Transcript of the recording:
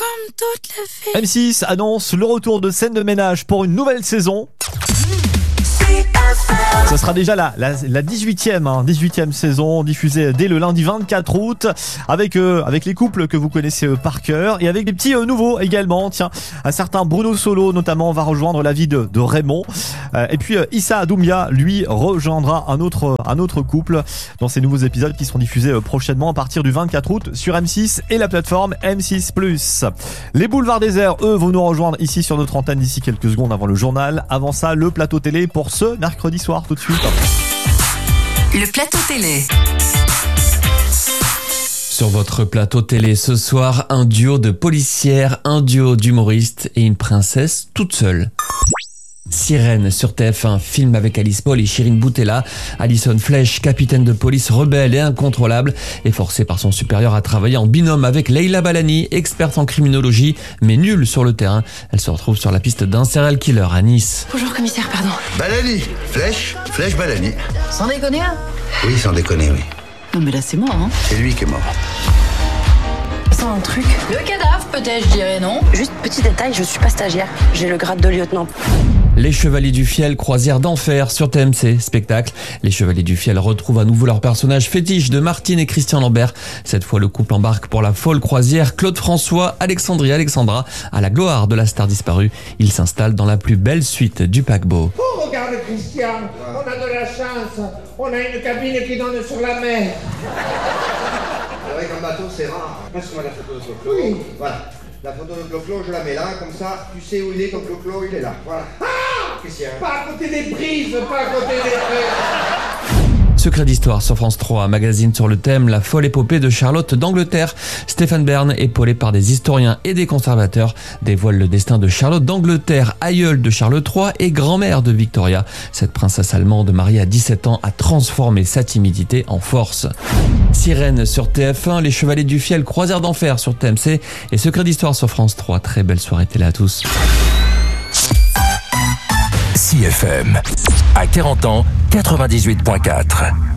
comme toutes les filles. M6 annonce le retour de Scène de ménage pour une nouvelle saison. Ce sera déjà la 18e saison, diffusée dès le lundi 24 août avec les couples que vous connaissez par cœur et avec des petits nouveaux également. Tiens, un certain Bruno Solo notamment va rejoindre la vie de Raymond. Et puis Issa Doumbia, lui, rejoindra un autre couple dans ces nouveaux épisodes qui seront diffusés prochainement à partir du 24 août sur M6 et la plateforme M6+. Les Boulevards Déserts, eux, vont nous rejoindre ici sur notre antenne d'ici quelques secondes avant le journal. Avant ça, le plateau télé pour ce mercredi soir tout de suite. Le plateau télé. Sur votre plateau télé ce soir, un duo de policières, un duo d'humoristes et une princesse toute seule. Sirène sur TF1, film avec Alice Paul et Shirin Boutella. Alison Flech, capitaine de police rebelle et incontrôlable, est forcée par son supérieur à travailler en binôme avec Leila Balani, experte en criminologie, mais nulle sur le terrain. Elle se retrouve sur la piste d'un serial killer à Nice. Bonjour commissaire, pardon. Balani, Flech Balani. Sans déconner, hein? Oui, sans déconner, oui. Non mais là c'est mort, hein? C'est lui qui est mort. Sans un truc. Le cadavre, peut-être, je dirais non. Juste petit détail, je suis pas stagiaire. J'ai le grade de lieutenant. Les Chevaliers du Fiel, croisière d'enfer sur TMC, spectacle. Les Chevaliers du Fiel retrouvent à nouveau leur personnage fétiche de Martine et Christian Lambert. Cette fois, le couple embarque pour la folle croisière Claude François, Alexandrie et Alexandra. À la gloire de la star disparue, ils s'installent dans la plus belle suite du paquebot. Oh, regarde Christian, on a de la chance. On a une cabine qui donne sur la mer. Avec un bateau, c'est rare. Passe-moi la photo de Clo-Clo. Oui. Voilà. La photo de Clo-Clo, je la mets là, comme ça, tu sais où il est, ton Clo-Clo, il est là. Voilà. Christian. Pas à côté des prises, pas à côté des prises. Secret d'histoire sur France 3, magazine sur le thème La folle épopée de Charlotte d'Angleterre. Stéphane Bern, épaulé par des historiens et des conservateurs, dévoile le destin de Charlotte d'Angleterre, aïeule de Charles III et grand-mère de Victoria. Cette princesse allemande mariée à 17 ans a transformé sa timidité en force. Sirène sur TF1, Les Chevaliers du Fiel, croisière d'enfer sur TMC et Secret d'histoire sur France 3. Très belle soirée télé à tous. CFM. À 40 ans, 98.4.